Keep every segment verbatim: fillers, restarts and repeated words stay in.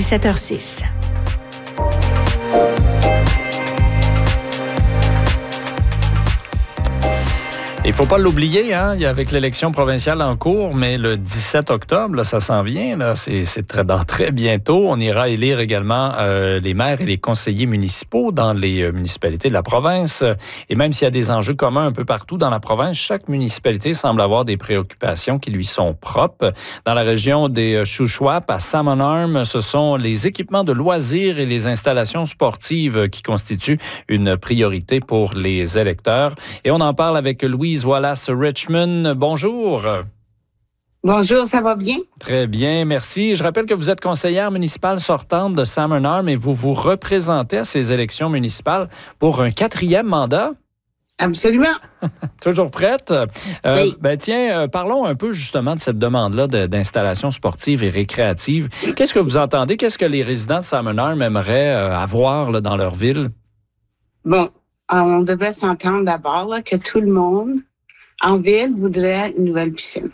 dix-sept heures six. Il ne faut pas l'oublier, hein, avec l'élection provinciale en cours, mais le dix-sept octobre, là, ça s'en vient, là, c'est, c'est très, dans très bientôt. On ira élire également euh, les maires et les conseillers municipaux dans les euh, municipalités de la province. Et même s'il y a des enjeux communs un peu partout dans la province, chaque municipalité semble avoir des préoccupations qui lui sont propres. Dans la région des Shuswap, à Salmon Arm, ce sont les équipements de loisirs et les installations sportives qui constituent une priorité pour les électeurs. Et on en parle avec Louise Wallace Richmond. Bonjour. Bonjour, ça va bien? Très bien, merci. Je rappelle que vous êtes conseillère municipale sortante de Salmon Arm et vous vous représentez à ces élections municipales pour un quatrième mandat. Absolument. Toujours prête? Euh, oui. Ben tiens, euh, parlons un peu justement de cette demande-là de, d'installation sportive et récréative. Qu'est-ce que vous entendez? Qu'est-ce que les résidents de Salmon Arm aimeraient euh, avoir là, dans leur ville? Bon, on devrait s'entendre d'abord là, que tout le monde en ville voudrait une nouvelle piscine.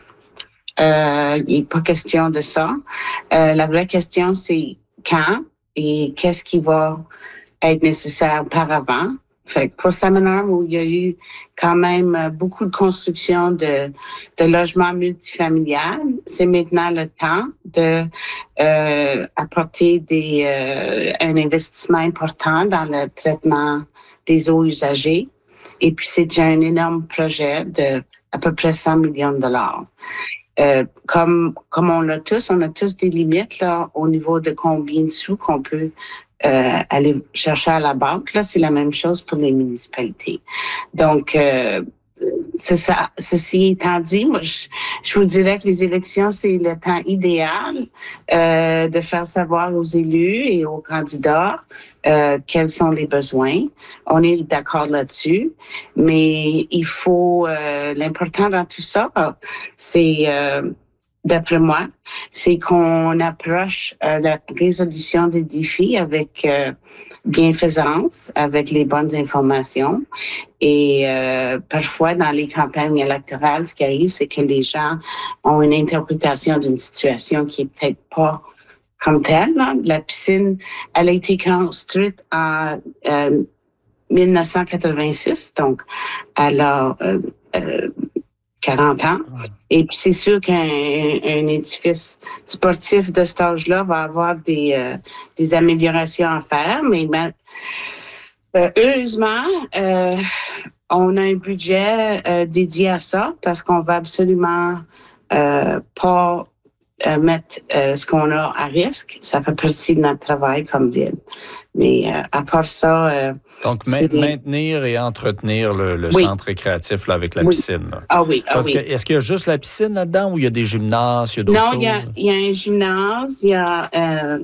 Euh, il n'est pas question de ça. Euh, la vraie question, c'est quand et qu'est-ce qui va être nécessaire par avant. Fait que pour Salmon Arm, où il y a eu quand même beaucoup de construction de, de logements multifamiliales, c'est maintenant le temps de euh, apporter des, euh, un investissement important dans le traitement des eaux usagées. Et puis, c'est déjà un énorme projet de à peu près cent millions de dollars. Euh, comme, comme on l'a tous, on a tous des limites là au niveau de combien de sous qu'on peut euh, aller chercher à la banque. Là, c'est la même chose pour les municipalités. Donc, euh, c'est ça. Ceci étant dit, moi, je, je vous dirais que les élections, c'est le temps idéal euh, de faire savoir aux élus et aux candidats euh, quels sont les besoins. On est d'accord là-dessus, mais il faut euh, l'important dans tout ça, c'est euh, d'après moi, c'est qu'on approche euh, la résolution des défis avec euh, bienfaisance, avec les bonnes informations. Et euh, parfois, dans les campagnes électorales, ce qui arrive, c'est que les gens ont une interprétation d'une situation qui est peut-être pas comme telle. Là. La piscine, elle a été construite en euh, dix-neuf cent quatre-vingt-six, donc elle a euh, euh, quarante ans. Et puis, c'est sûr qu'un un édifice sportif de cet âge-là va avoir des, euh, des améliorations à faire, mais ben, euh, heureusement, euh, on a un budget euh, dédié à ça parce qu'on va absolument euh, pas euh, mettre euh, ce qu'on a à risque. Ça fait partie de notre travail comme ville. Mais euh, à part ça... Euh, Donc, ma- maintenir et entretenir le, le oui. centre récréatif là, avec la oui. piscine. Là. Ah oui, ah Parce oui. que, est-ce qu'il y a juste la piscine là-dedans ou il y a des gymnases, il y a d'autres non, choses? Non, il y a, y a un gymnase, il y a... Euh,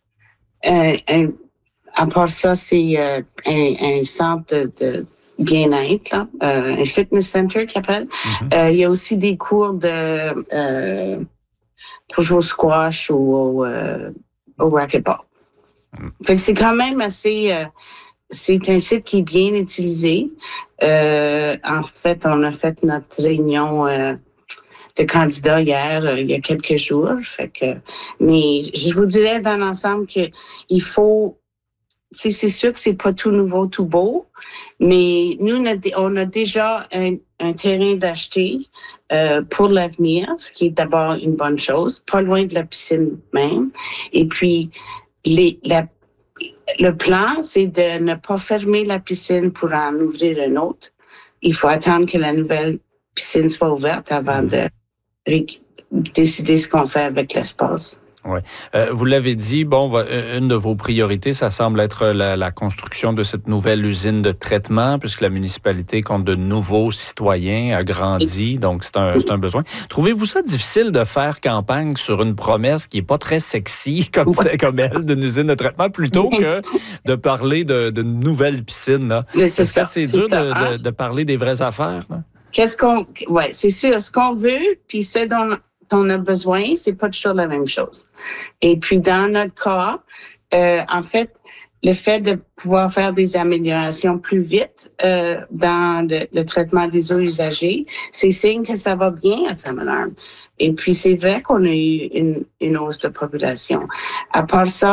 un, un, à part ça, c'est euh, un, un centre de, de bien-être, là, euh, un fitness center qu'il appelle. Mm-hmm. Euh, il y a aussi des cours de euh, pour jouer au squash ou au, euh, au racquetball. Mm. Fait que c'est quand même assez... Euh, c'est un site qui est bien utilisé. Euh, en fait, on a fait notre réunion euh, de candidats hier, euh, il y a quelques jours. Fait que, mais je vous dirais dans l'ensemble que il faut... C'est sûr que c'est pas tout nouveau, tout beau, mais nous, on a, on a déjà un, un terrain d'acheter euh, pour l'avenir, ce qui est d'abord une bonne chose, pas loin de la piscine même. Et puis, les, la, le plan, c'est de ne pas fermer la piscine pour en ouvrir une autre. Il faut attendre que la nouvelle piscine soit ouverte avant de ré- décider ce qu'on fait avec l'espace. Oui. Euh, vous l'avez dit, bon, une de vos priorités, ça semble être la, la construction de cette nouvelle usine de traitement, puisque la municipalité compte de nouveaux citoyens, a grandi, donc c'est un, c'est un besoin. Trouvez-vous ça difficile de faire campagne sur une promesse qui n'est pas très sexy, comme, c'est, comme elle, d'une usine de traitement, plutôt que de parler de, de nouvelles piscines? Là? C'est Est-ce ça, que c'est, c'est dur de, de, de parler des vraies affaires? Là? Qu'est-ce qu'on... Oui, c'est sûr. Ce qu'on veut, puis ce dont... on a besoin, c'est pas toujours la même chose. Et puis, dans notre cas, euh, en fait, le fait de pouvoir faire des améliorations plus vite euh, dans le, le traitement des eaux usagées, c'est signe que ça va bien à Salmon Arm. Et puis, c'est vrai qu'on a eu une, une hausse de population. À part ça,